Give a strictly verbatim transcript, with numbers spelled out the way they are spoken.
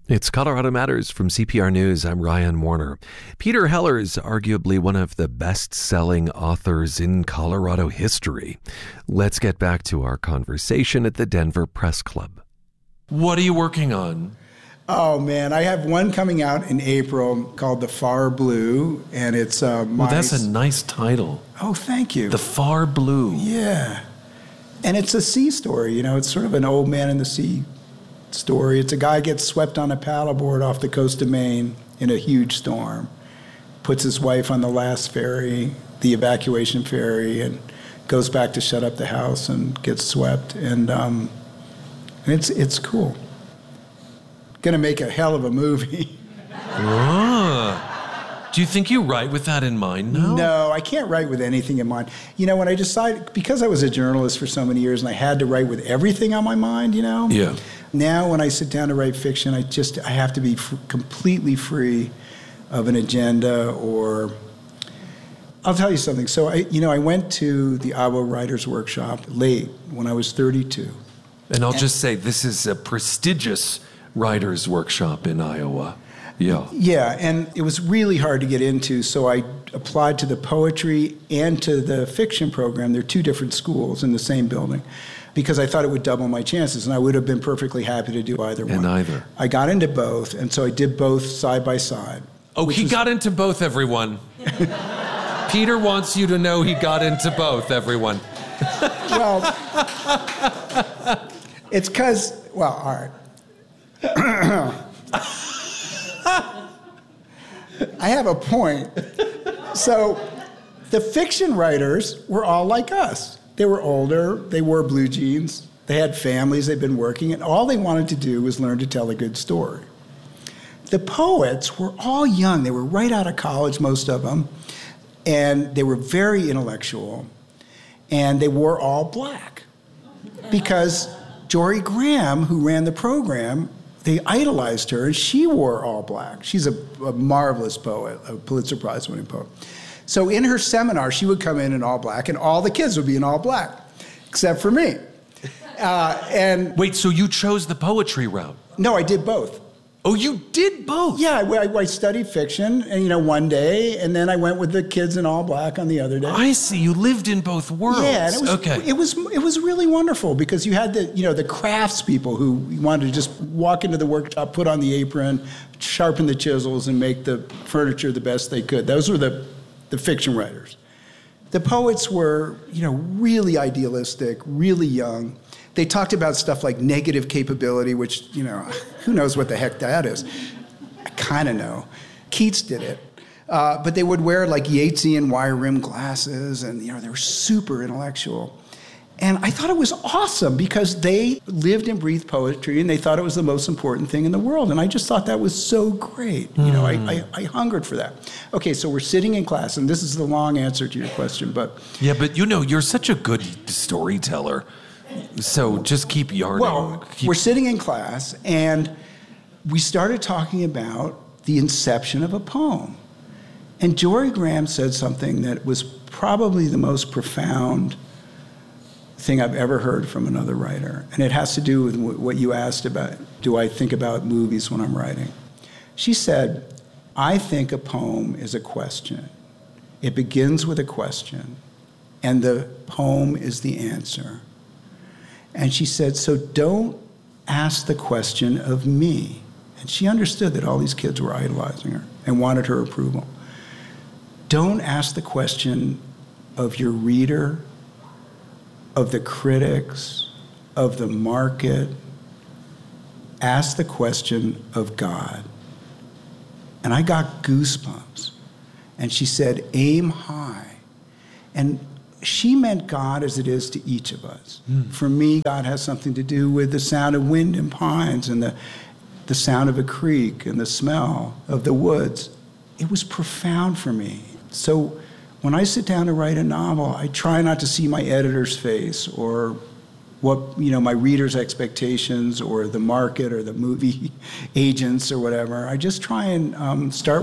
It's Colorado Matters from C P R News. I'm Ryan Warner. Peter Heller is arguably one of the best-selling authors in Colorado history. Let's get back to our conversation at the Denver Press Club. What are you working on? Oh, man, I have one coming out in April called The Far Blue, and it's... Uh, my... Well, that's a nice title. Oh, thank you. The Far Blue. Yeah. And it's a sea story, you know. It's sort of an old man in the sea story. It's a guy gets swept on a paddleboard off the coast of Maine in a huge storm, puts his wife on the last ferry, the evacuation ferry, and goes back to shut up the house and gets swept. And, um, and it's it's cool. Gonna make a hell of a movie. Ah. Do you think you write with that in mind now? No, I can't write with anything in mind. You know, when I decided, because I was a journalist for so many years and I had to write with everything on my mind, you know? Yeah. Now, when I sit down to write fiction, I just I have to be f- completely free of an agenda. Or I'll tell you something. So I, you know, I went to the Iowa Writers Workshop late when I was thirty-two. And I'll and, just say this is a prestigious writers' workshop in Iowa. Yeah. Yeah, and it was really hard to get into. So I applied to the poetry and to the fiction program. They're two different schools in the same building, because I thought it would double my chances, and I would have been perfectly happy to do either one. And either. I got into both, and so I did both side by side. Oh, he was... got into both, everyone. Peter wants you to know he got into both, everyone. Well, it's because, well, all right. I have a point. So the fiction writers were all like us. They were older, they wore blue jeans, they had families, they'd been working, and all they wanted to do was learn to tell a good story. The poets were all young. They were right out of college, most of them, and they were very intellectual, and they wore all black because Jorie Graham, who ran the program, they idolized her, and she wore all black. She's a, a marvelous poet, a Pulitzer Prize-winning poet. So in her seminar, she would come in in all black, and all the kids would be in all black, except for me. Uh, and Wait, so you chose the poetry route? No, I did both. Oh, you did both? Yeah, I, I studied fiction, and you know, one day, and then I went with the kids in all black on the other day. I see. You lived in both worlds. Yeah, and it was, okay. it was it was really wonderful because you had the you know the craftspeople who wanted to just walk into the workshop, put on the apron, sharpen the chisels, and make the furniture the best they could. Those were the the fiction writers. The poets were you know really idealistic, really young. They talked about stuff like negative capability, which, you know, who knows what the heck that is. I kind of know. Keats did it. Uh, but they would wear, like, Yeatsian wire-rimmed glasses, and, you know, they were super intellectual. And I thought it was awesome because they lived and breathed poetry, and they thought it was the most important thing in the world. And I just thought that was so great. Mm. You know, I, I, I hungered for that. Okay, so we're sitting in class, and this is the long answer to your question, but... Yeah, but, you know, you're such a good storyteller. So just keep yarning. Well, keep... we're sitting in class, and we started talking about the inception of a poem. And Jorie Graham said something that was probably the most profound thing I've ever heard from another writer. And it has to do with what you asked about, do I think about movies when I'm writing? She said, I think a poem is a question. It begins with a question, and the poem is the answer. And she said, so don't ask the question of me. And she understood that all these kids were idolizing her and wanted her approval. Don't ask the question of your reader, of the critics, of the market. Ask the question of God. And I got goosebumps. And she said, aim high. And she meant God as it is to each of us. Mm. For me, God has something to do with the sound of wind in pines and the, the sound of a creek and the smell of the woods. It was profound for me. So when I sit down to write a novel, I try not to see my editor's face or what, you know, my reader's expectations or the market or the movie agents or whatever. I just try and um, start